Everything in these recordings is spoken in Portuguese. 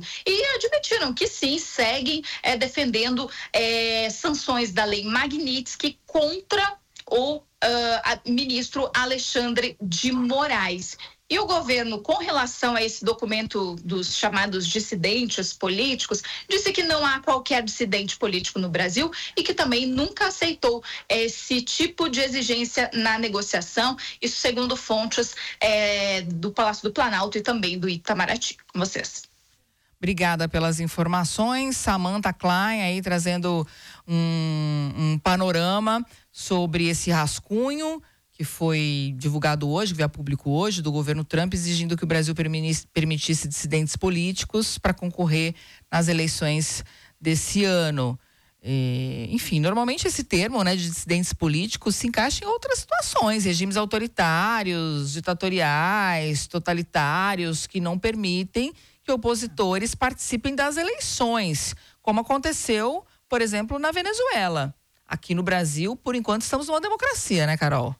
E admitiram que sim, seguem defendendo sanções da lei Magnitsky contra o ministro Alexandre de Moraes. E o governo, com relação a esse documento dos chamados dissidentes políticos, disse que não há qualquer dissidente político no Brasil e que também nunca aceitou esse tipo de exigência na negociação, isso segundo fontes do Palácio do Planalto e também do Itamaraty. Com vocês. Obrigada pelas informações. Samantha Klein aí trazendo um panorama sobre esse rascunho que foi divulgado hoje, que veio a público hoje, do governo Trump, exigindo que o Brasil permitisse dissidentes políticos para concorrer nas eleições desse ano. Enfim, normalmente esse termo, de dissidentes políticos se encaixa em outras situações, regimes autoritários, ditatoriais, totalitários, que não permitem que opositores participem das eleições, como aconteceu, por exemplo, na Venezuela. Aqui no Brasil, por enquanto, estamos numa democracia, né, Carol?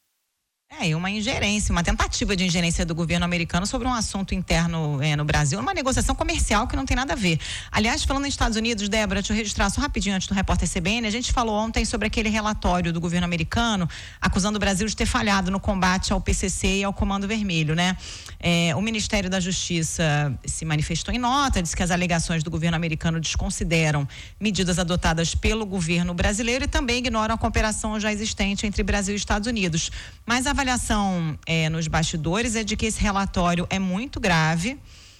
E uma ingerência, uma tentativa de ingerência do governo americano sobre um assunto interno no Brasil, uma negociação comercial que não tem nada a ver. Aliás, falando nos Estados Unidos, Débora, deixa eu registrar só rapidinho antes do repórter CBN, a gente falou ontem sobre aquele relatório do governo americano acusando o Brasil de ter falhado no combate ao PCC e ao Comando Vermelho, né? O Ministério da Justiça se manifestou em nota, disse que as alegações do governo americano desconsideram medidas adotadas pelo governo brasileiro e também ignoram a cooperação já existente entre Brasil e Estados Unidos. Mas a avaliação nos bastidores é de que esse relatório é muito grave,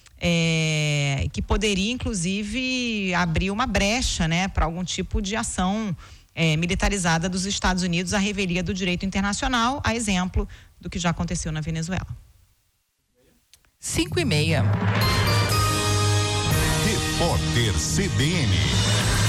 que poderia inclusive abrir uma brecha, para algum tipo de ação militarizada dos Estados Unidos à revelia do direito internacional, a exemplo do que já aconteceu na Venezuela. 5:30. Repórter CBN.